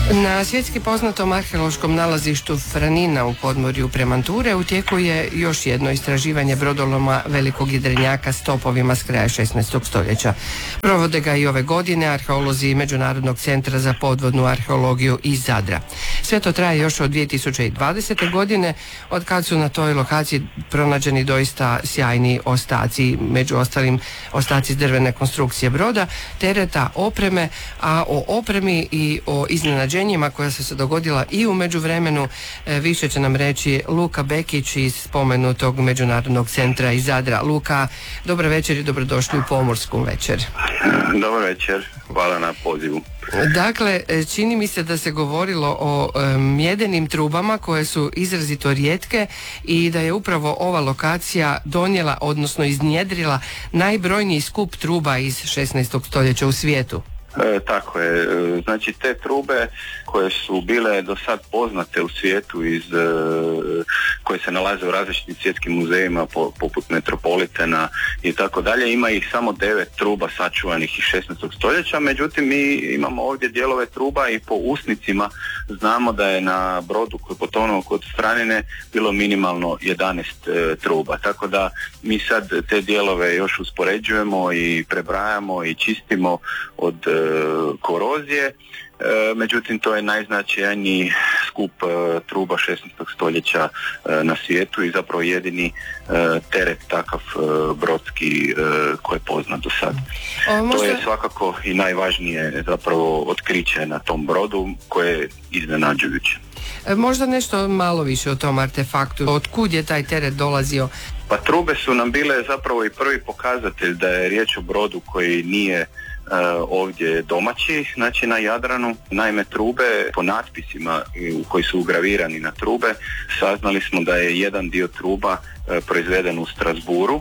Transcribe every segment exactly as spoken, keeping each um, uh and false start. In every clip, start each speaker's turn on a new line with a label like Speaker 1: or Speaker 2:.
Speaker 1: Na svjetski poznatom arheološkom nalazištu Franina u podmorju Premanture u tijeku je još jedno istraživanje brodoloma velikog jedrenjaka s topovima s kraja šesnaestog stoljeća. Provode ga i ove godine arheolozi Međunarodnog centra za podvodnu arheologiju iz Zadra. Sve to traje još od dvije tisuće dvadesete. godine, od kad su na toj lokaciji pronađeni doista sjajni ostaci, među ostalim ostaci drvene konstrukcije broda, tereta, opreme, a o opremi i o iznenađenju koja su se dogodila i u međuvremenu više će nam reći Luka Bekić iz spomenutog Međunarodnog centra iz Zadra. Luka, dobar večer i dobrodošli u Pomorsku večer.
Speaker 2: Dobar večer, hvala na pozivu.
Speaker 1: Dakle, čini mi se da se govorilo o e, mjedenim trubama koje su izrazito rijetke i da je upravo ova lokacija donijela, odnosno iznjedrila najbrojniji skup truba iz šesnaestog stoljeća u svijetu.
Speaker 2: E, tako je, znači te trube koje su bile do sad poznate u svijetu iz, e, koje se nalaze u različitim svjetskim muzejima po, poput Metropolitana i tako dalje, ima ih samo devet truba sačuvanih iz šesnaestog stoljeća, međutim mi imamo ovdje dijelove truba i po usnicima znamo da je na brodu koji je potonuo kod Franine bilo minimalno jedanaest e, truba, tako da mi sad te dijelove još uspoređujemo i prebrajamo i čistimo od e, korozije, e, međutim to je najznačajniji skup e, truba šesnaestog stoljeća e, na svijetu i zapravo jedini e, teret takav e, brodski e, koji je poznat do sad. O, možda... To je svakako i najvažnije zapravo otkriće na tom brodu koje je iznenađujuće.
Speaker 1: E, možda nešto malo više o tom artefaktu, od kud je taj teret dolazio?
Speaker 2: Pa trube su nam bile zapravo i prvi pokazatelj da je riječ o brodu koji nije Uh, ovdje domaći, znači na Jadranu. Naime, trube po natpisima koji su ugravirani na trube saznali smo da je jedan dio truba uh, proizveden u Strasburu,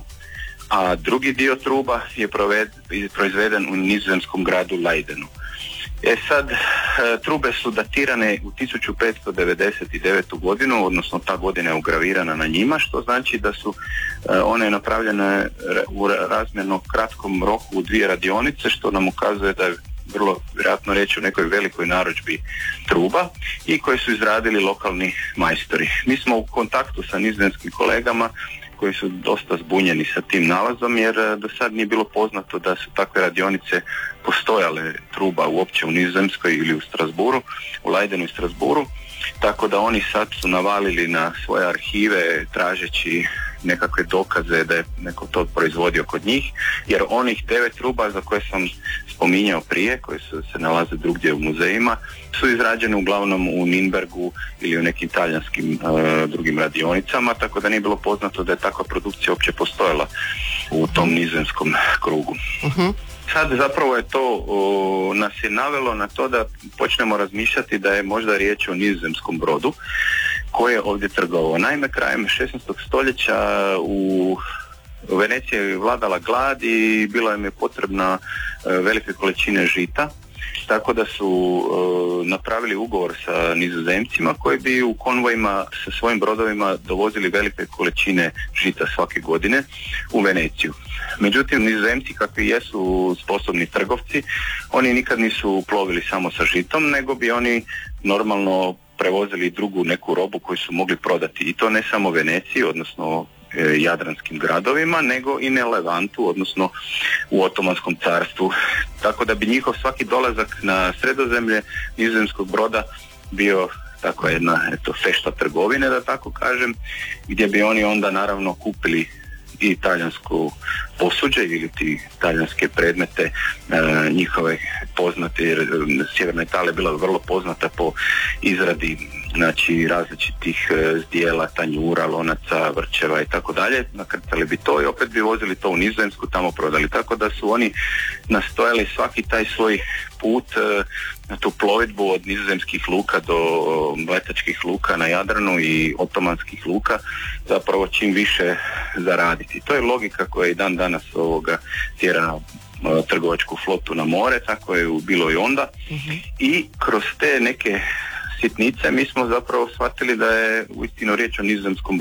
Speaker 2: a drugi dio truba je proved, proizveden u nizozemskom gradu Leidenu. E sad, trube su datirane u tisuću petsto devedeset devetu. godinu, odnosno ta godina je ugravirana na njima, što znači da su one napravljene u razmjerno kratkom roku u dvije radionice, što nam ukazuje da je vrlo vjerojatno reći o nekoj velikoj narudžbi truba i koje su izradili lokalni majstori. Mi smo u kontaktu sa nizozemskim kolegama koji su dosta zbunjeni sa tim nalazom, jer do sad nije bilo poznato da su takve radionice postojale truba uopće u Nizozemskoj ili u Strasburu, u Leidenu i Strasburu, tako da oni sad su navalili na svoje arhive tražeći nekakve dokaze da je neko to proizvodio kod njih, jer onih devet truba za koje sam spominjao prije, koje su, se nalaze drugdje u muzejima, su izrađene uglavnom u Nürnbergu ili u nekim talijanskim uh, drugim radionicama, tako da nije bilo poznato da je takva produkcija uopće postojala u tom nizozemskom krugu. Uh-huh. Sad zapravo je to o, nas je navelo na to da počnemo razmišljati da je možda riječ o nizozemskom brodu koji je ovdje trgovao. Naime, krajem šesnaestog stoljeća u U Veneciji je vladala glad i bila im je potrebna e, velike količine žita, tako da su e, napravili ugovor sa Nizozemcima koji bi u konvojima sa svojim brodovima dovozili velike količine žita svake godine u Veneciju. Međutim, Nizozemci kakvi jesu sposobni trgovci, oni nikad nisu plovili samo sa žitom, nego bi oni normalno prevozili drugu neku robu koju su mogli prodati, i to ne samo Veneciji, odnosno e, jadranskim gradovima, nego i na Levantu, odnosno u Otomanskom carstvu. Tako da bi njihov svaki dolazak na Sredozemlje nizozemskog broda bio tako jedna eto, fešta trgovine, da tako kažem, gdje bi oni onda naravno kupili i talijansko posuđe ili ti talijanske predmete, e, njihove poznate, jer Sjeverna Italija je bila vrlo poznata po izradi znači različitih e, zdjela, tanjura, lonaca, vrčeva i tako dalje. Nakrcali bi to i opet bi vozili to u Nizozemsku, tamo prodali. Tako da su oni nastojali svaki taj svoj put, e, na tu plovidbu od nizozemskih luka do mletačkih luka na Jadranu i otomanskih luka zapravo čim više zaraditi. To je logika koja i dan danas ovoga tjera trgovačku flotu na more, tako je bilo i onda. Uh-huh. I kroz te neke sitnice mi smo zapravo shvatili da je uistinu riječ o nizozemskom brodu.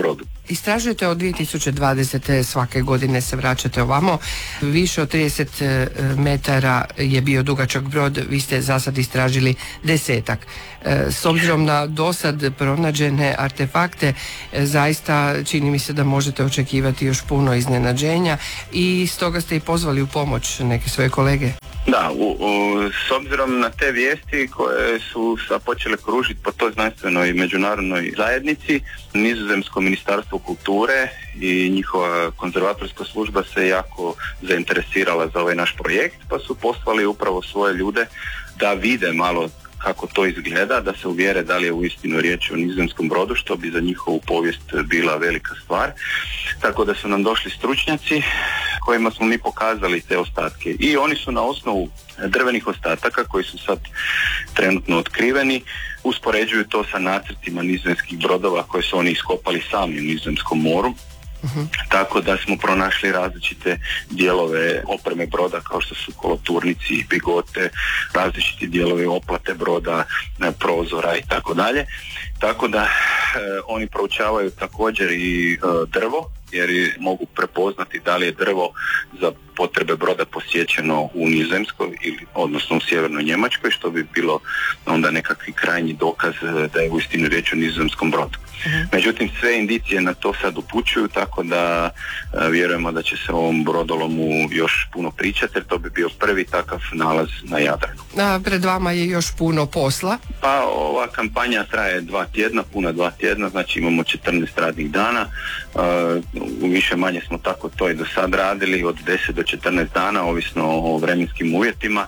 Speaker 1: Istražujete od dvije tisuće dvadesete. svake godine se vraćate ovamo. Više od trideset metara je bio dugačak brod, vi ste za sad istražili desetak. S obzirom na dosad pronađene artefakte, zaista čini mi se da možete očekivati još puno iznenađenja i stoga ste i pozvali u pomoć neke svoje kolege.
Speaker 2: Da, u, u, s obzirom na te vijesti koje su počele kružiti po toj znanstvenoj i međunarodnoj zajednici, Nizozemsko ministarstvo kulture i njihova konzervatorska služba se jako zainteresirala za ovaj naš projekt, pa su poslali upravo svoje ljude da vide malo kako to izgleda, da se uvjere da li je uistinu riječ o nizozemskom brodu, što bi za njihovu povijest bila velika stvar. Tako da su nam došli stručnjaci kojima smo mi pokazali te ostatke. I oni su na osnovu drvenih ostataka koji su sad trenutno otkriveni uspoređuju to sa nacrtima nizozemskih brodova koje su oni iskopali sami u Nizozemskom moru. Uh-huh. Tako da smo pronašli različite dijelove opreme broda kao što su koloturnici, bigote, različiti dijelovi oplate broda, prozora i tako dalje. Tako da e, oni proučavaju također i e, drvo, jer mogu prepoznati da li je drvo za potrebe broda posjećeno u Nizozemskoj ili odnosno u sjevernoj Njemačkoj, što bi bilo onda nekakvi krajnji dokaz da je uistinu riječ o nizozemskom brodu. Uh-huh. Međutim, sve indicije na to sad upućuju, tako da a, vjerujemo da će se o ovom brodolomu još puno pričati, jer to bi bio prvi takav nalaz na Jadranu.
Speaker 1: A pred vama je još puno posla?
Speaker 2: Pa ova kampanja traje dva tjedna, puna dva tjedna, znači imamo četrnaest radnih dana. A, u više manje smo tako to i do sad radili, od deset do četrnaest dana, ovisno o vremenskim uvjetima.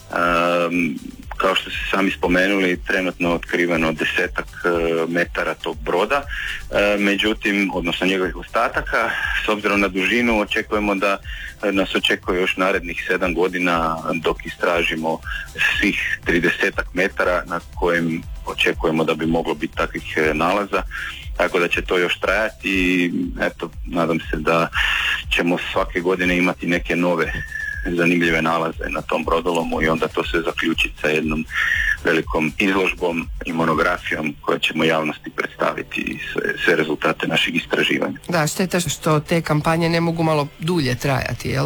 Speaker 2: Um, kao što ste sami spomenuli, trenutno otkriveno desetak uh, metara tog broda, uh, međutim, odnosno njegovih ostataka, s obzirom na dužinu očekujemo da uh, nas očekuje još narednih sedam godina dok istražimo svih tridesetak metara na kojem očekujemo da bi moglo biti takvih uh, nalaza. Tako da će to još trajati i eto, nadam se da ćemo svake godine imati neke nove zanimljive nalaze na tom brodolomu i onda to sve zaključiti sa jednom velikom izložbom i monografijom koje ćemo javnosti predstaviti sve, sve rezultate našeg istraživanja.
Speaker 1: Da, šteta što te kampanje ne mogu malo dulje trajati, jel?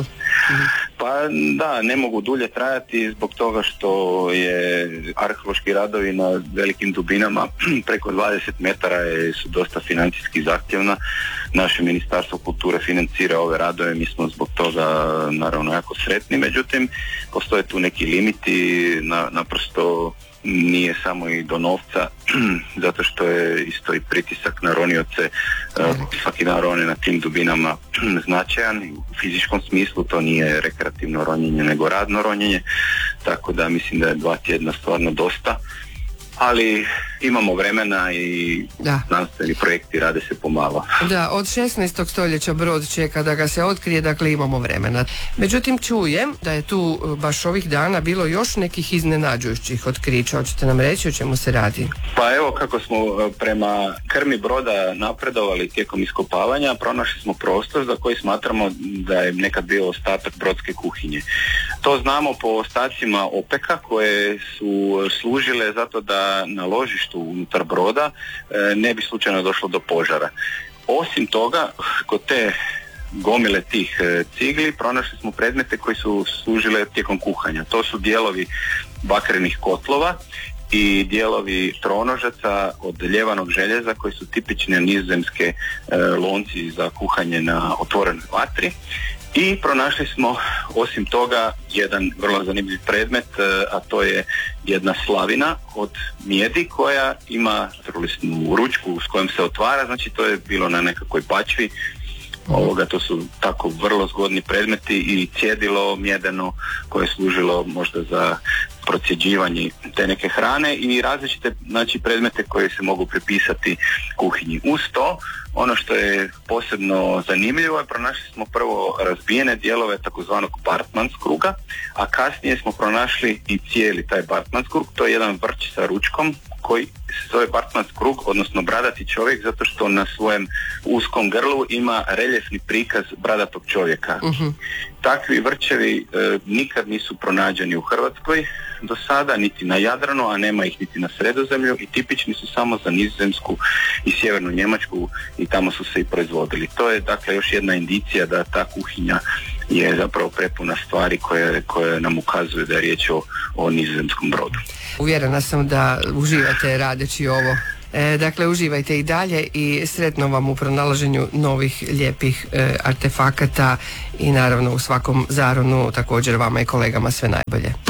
Speaker 2: Pa da, ne mogu dulje trajati zbog toga što je arheološki radovi na velikim dubinama preko dvadeset metara je, su dosta financijski zahtjevna. Naše Ministarstvo kulture financira ove radove, mi smo zbog toga naravno jako sretni, međutim postoje tu neki limiti, na, naprosto nije samo i do novca, zato što je isto i pritisak na ronioce, svaki dan rone na tim dubinama značajan, u fizičkom smislu to nije rekreativno ronjenje nego radno ronjenje, tako da mislim da je dva tjedna stvarno dosta, ali imamo vremena i da. Znanstveni projekti rade se pomalo.
Speaker 1: Da, od šesnaestog stoljeća brod čeka da ga se otkrije, dakle imamo vremena. Međutim, čujem da je tu baš ovih dana bilo još nekih iznenađujućih otkrića. Hoćete nam reći o čemu se radi?
Speaker 2: Pa evo, kako smo prema krmi broda napredovali tijekom iskopavanja, pronašli smo prostor za koji smatramo da je nekad bio ostatak brodske kuhinje. To znamo po ostacima opeka koje su služile zato da na ložištu unutar broda ne bi slučajno došlo do požara. Osim toga, kod te gomile tih cigli pronašli smo predmete koji su služile tijekom kuhanja. To su dijelovi bakrenih kotlova i dijelovi tronožaca od ljevanog željeza koji su tipične nizozemske e, lonci za kuhanje na otvorenoj vatri. I pronašli smo osim toga jedan vrlo zanimljiv predmet, a to je jedna slavina od mijedi koja ima trolistnu ručku s kojom se otvara, znači to je bilo na nekakvoj bačvi. Ovoga, to su tako vrlo zgodni predmeti i cjedilo mjedeno koje je služilo možda za procjeđivanje te neke hrane i različite, znači, predmete koje se mogu pripisati kuhinji. Uz to, ono što je posebno zanimljivo je, pronašli smo prvo razbijene dijelove takozvanog Bartmannskruga, a kasnije smo pronašli i cijeli taj Bartmannskrug, to je jedan vrč sa ručkom koji se zove Bartman's krug, odnosno bradati čovjek, zato što na svojem uskom grlu ima reljefni prikaz bradatog čovjeka. Uh-huh. Takvi vrčevi e, nikad nisu pronađeni u Hrvatskoj do sada, niti na Jadranu, a nema ih niti na Sredozemlju, i tipični su samo za Nizozemsku i Sjevernu Njemačku i tamo su se i proizvodili. To je dakle još jedna indicija da ta kuhinja je zapravo prepuna stvari koje, koje nam ukazuju da je riječ o, o nizozemskom brodu.
Speaker 1: Uvjerena sam da uživate radeći ovo. E, dakle, uživajte i dalje i sretno vam u pronalaženju novih lijepih e, artefakata i naravno u svakom zaronu također vama i kolegama sve najbolje.